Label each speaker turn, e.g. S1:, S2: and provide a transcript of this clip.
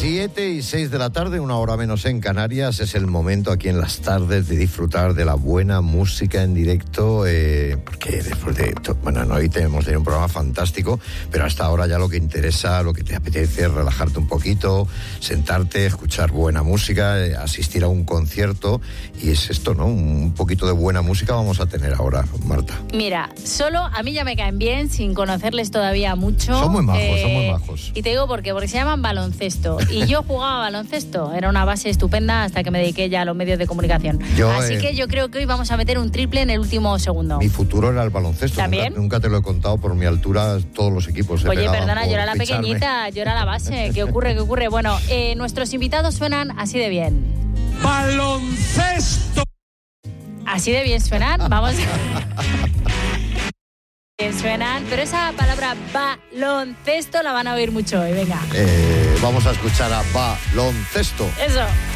S1: 7:06 de la tarde, una hora menos en Canarias. Es el momento aquí en las tardes de disfrutar de la buena música en directo, porque después de hoy tenemos un programa fantástico, pero hasta ahora ya lo que interesa, lo que te apetece es relajarte un poquito, sentarte, escuchar buena música, asistir a un concierto, y es esto, ¿no? Un poquito de buena música vamos a tener ahora, Marta.
S2: Mira, solo a mí ya me caen bien, sin conocerles todavía mucho.
S1: Son muy majos.
S2: Y te digo por qué, porque se llaman baloncesto. Y yo jugaba baloncesto, era una base estupenda hasta que me dediqué ya a los medios de comunicación. Así que yo creo que hoy vamos a meter un triple en el último segundo.
S1: Mi futuro era el baloncesto.
S2: ¿También?
S1: Nunca te lo he contado, por mi altura todos los equipos se
S2: Oye,
S1: pegaban.
S2: perdona, yo era la
S1: ficharme.
S2: pequeñita, yo era la base. ¿Qué ocurre? Bueno, nuestros invitados suenan así de bien.
S3: ¡Baloncesto!
S2: Así de bien suenan, vamos. Bien suenan, pero esa palabra baloncesto la van a oír mucho hoy, venga.
S1: Vamos a escuchar a baloncesto.
S2: Eso.